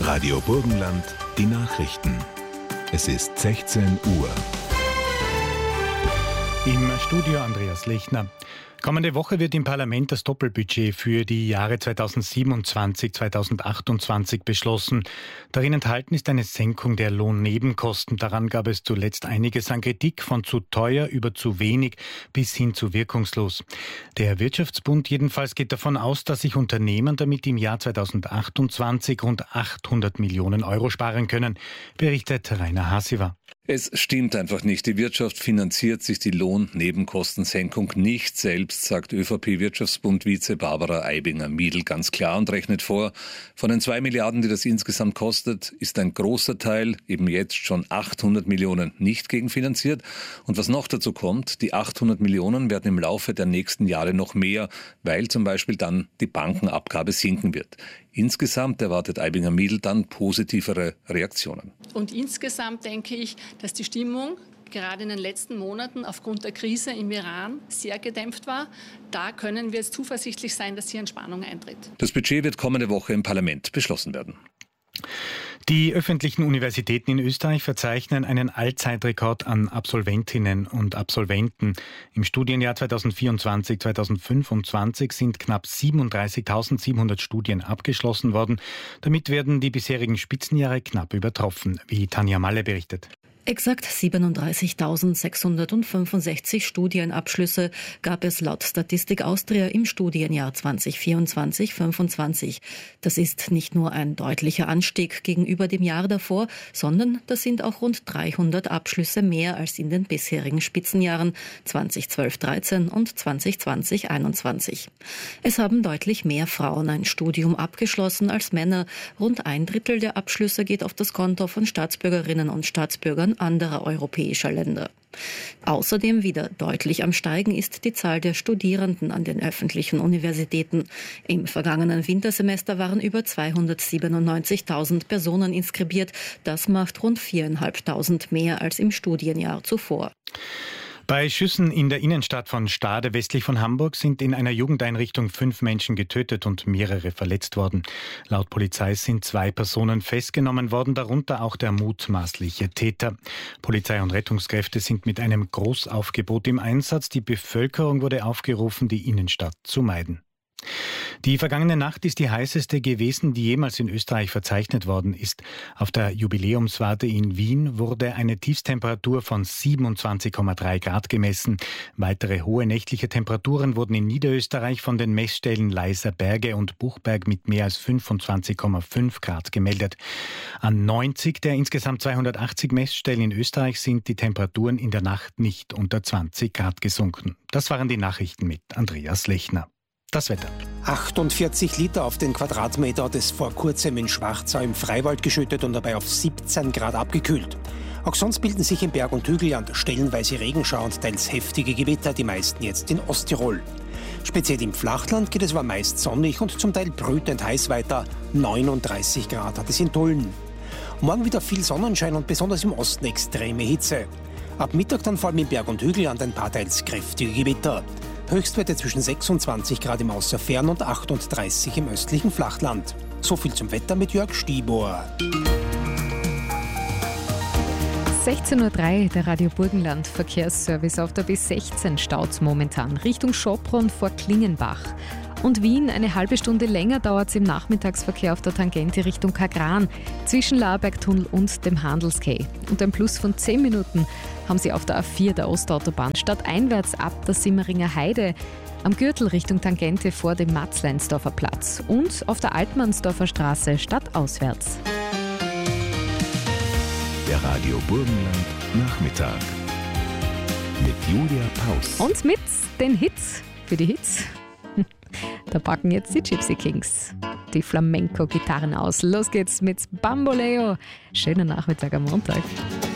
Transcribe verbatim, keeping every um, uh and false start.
Radio Burgenland, die Nachrichten. Es ist sechzehn Uhr. Im Studio Andreas Lechner. Kommende Woche wird im Parlament das Doppelbudget für die Jahre zweitausendsiebenundzwanzig bis zweitausendachtundzwanzig beschlossen. Darin enthalten ist eine Senkung der Lohnnebenkosten. Daran gab es zuletzt einiges an Kritik, von zu teuer über zu wenig bis hin zu wirkungslos. Der Wirtschaftsbund jedenfalls geht davon aus, dass sich Unternehmen damit im Jahr zweitausendachtundzwanzig rund achthundert Millionen Euro sparen können, berichtet Rainer Hasiver. Es stimmt einfach nicht. Die Wirtschaft finanziert sich die Lohnnebenkostensenkung nicht selbst, sagt ÖVP-Wirtschaftsbund-Vize Barbara Aibinger-Miedl ganz klar und rechnet vor. Von den zwei Milliarden, die das insgesamt kostet, ist ein großer Teil, eben jetzt schon achthundert Millionen, nicht gegenfinanziert. Und was noch dazu kommt, die achthundert Millionen werden im Laufe der nächsten Jahre noch mehr, weil zum Beispiel dann die Bankenabgabe sinken wird. Insgesamt erwartet Aibinger-Miedl dann positivere Reaktionen. Und insgesamt denke ich, dass die Stimmung gerade in den letzten Monaten aufgrund der Krise im Iran sehr gedämpft war. Da können wir jetzt zuversichtlich sein, dass hier Entspannung eintritt. Das Budget wird kommende Woche im Parlament beschlossen werden. Die öffentlichen Universitäten in Österreich verzeichnen einen Allzeitrekord an Absolventinnen und Absolventen. Im Studienjahr zweitausendvierundzwanzig bis zweitausendfünfundzwanzig sind knapp siebenunddreißigtausendsiebenhundert Studien abgeschlossen worden. Damit werden die bisherigen Spitzenjahre knapp übertroffen, wie Tanja Malle berichtet. Exakt siebenunddreißigtausendsechshundertfünfundsechzig Studienabschlüsse gab es laut Statistik Austria im Studienjahr zweitausendvierundzwanzig fünfundzwanzig. Das ist nicht nur ein deutlicher Anstieg gegenüber dem Jahr davor, sondern das sind auch rund dreihundert Abschlüsse mehr als in den bisherigen Spitzenjahren zweitausendzwölf dreizehn und zweitausendzwanzig einundzwanzig. Es haben deutlich mehr Frauen ein Studium abgeschlossen als Männer. Rund ein Drittel der Abschlüsse geht auf das Konto von Staatsbürgerinnen und Staatsbürgern anderer europäischer Länder. Außerdem wieder deutlich am Steigen ist die Zahl der Studierenden an den öffentlichen Universitäten. Im vergangenen Wintersemester waren über zweihundertsiebenundneunzigtausend Personen inskribiert. Das macht rund viertausendfünfhundert mehr als im Studienjahr zuvor. Bei Schüssen in der Innenstadt von Stade westlich von Hamburg sind in einer Jugendeinrichtung fünf Menschen getötet und mehrere verletzt worden. Laut Polizei sind zwei Personen festgenommen worden, darunter auch der mutmaßliche Täter. Polizei und Rettungskräfte sind mit einem Großaufgebot im Einsatz. Die Bevölkerung wurde aufgerufen, die Innenstadt zu meiden. Die vergangene Nacht ist die heißeste gewesen, die jemals in Österreich verzeichnet worden ist. Auf der Jubiläumswarte in Wien wurde eine Tiefstemperatur von siebenundzwanzig Komma drei Grad gemessen. Weitere hohe nächtliche Temperaturen wurden in Niederösterreich von den Messstellen Leiser Berge und Buchberg mit mehr als fünfundzwanzig Komma fünf Grad gemeldet. An neunzig der insgesamt zweihundertachtzig Messstellen in Österreich sind die Temperaturen in der Nacht nicht unter zwanzig Grad gesunken. Das waren die Nachrichten mit Andreas Lechner. Das Wetter. achtundvierzig Liter auf den Quadratmeter hat es vor kurzem in Schwarzau im Freiwald geschüttet und dabei auf siebzehn Grad abgekühlt. Auch sonst bilden sich in Berg und Hügelland stellenweise Regenschauer und teils heftige Gewitter, die meisten jetzt in Osttirol. Speziell im Flachland geht es aber meist sonnig und zum Teil brütend heiß weiter. neununddreißig Grad hat es in Tulln. Morgen wieder viel Sonnenschein und besonders im Osten extreme Hitze. Ab Mittag dann vor allem in Berg und Hügelland ein paar teils kräftige Gewitter. Höchstwerte zwischen sechsundzwanzig Grad im Außerfern und achtunddreißig im östlichen Flachland. So viel zum Wetter mit Jörg Stibor. sechzehn Uhr drei, der Radio Burgenland Verkehrsservice. Auf der B sechzehn staut's momentan Richtung Schopron vor Klingenbach. Und Wien, eine halbe Stunde länger dauert es im Nachmittagsverkehr auf der Tangente Richtung Kagran, zwischen Laerbergtunnel und dem Handelsquai. Und ein Plus von zehn Minuten haben Sie auf der A vier der Ostautobahn stadteinwärts ab der Simmeringer Heide, am Gürtel Richtung Tangente vor dem Matzleinsdorfer Platz und auf der Altmannsdorfer Straße stadtauswärts. Der Radio Burgenland Nachmittag mit Julia Paus. Und mit den Hits für die Hits. Da packen jetzt die Gypsy Kings die Flamenco-Gitarren aus. Los geht's mit Bamboleo. Schönen Nachmittag am Montag.